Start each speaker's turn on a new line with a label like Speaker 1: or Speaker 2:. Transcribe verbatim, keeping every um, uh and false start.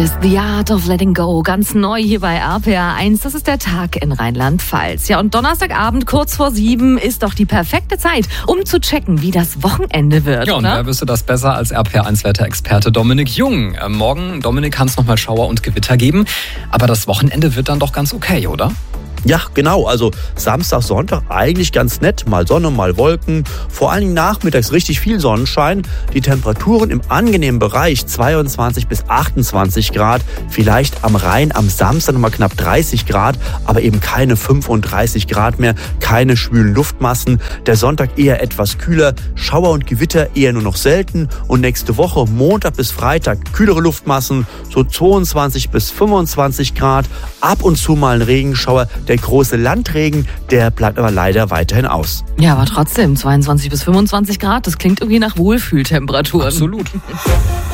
Speaker 1: Ist The Art of Letting Go, ganz neu hier bei R P R eins. Das ist der Tag in Rheinland-Pfalz. Ja, und Donnerstagabend kurz vor sieben ist doch die perfekte Zeit, um zu checken, wie das Wochenende wird.
Speaker 2: Ja, und
Speaker 1: oder?
Speaker 2: wer wüsste das besser als R P R eins-Wetterexperte Dominik Jung? Äh, morgen, Dominik, kann es nochmal Schauer und Gewitter geben. Aber das Wochenende wird dann doch ganz okay, oder?
Speaker 3: Ja, genau. Also Samstag, Sonntag eigentlich ganz nett. Mal Sonne, mal Wolken. Vor allen Dingen nachmittags richtig viel Sonnenschein. Die Temperaturen im angenehmen Bereich zweiundzwanzig bis achtundzwanzig Grad. Vielleicht am Rhein am Samstag nochmal knapp dreißig Grad. Aber eben keine fünfunddreißig Grad mehr. Keine schwülen Luftmassen. Der Sonntag eher etwas kühler. Schauer und Gewitter eher nur noch selten. Und nächste Woche, Montag bis Freitag, kühlere Luftmassen. So zweiundzwanzig bis fünfundzwanzig Grad. Ab und zu mal ein Regenschauer. Der große Landregen, der bleibt aber leider weiterhin aus.
Speaker 1: Ja, aber trotzdem, zweiundzwanzig bis fünfundzwanzig Grad, das klingt irgendwie nach Wohlfühltemperaturen.
Speaker 2: Absolut.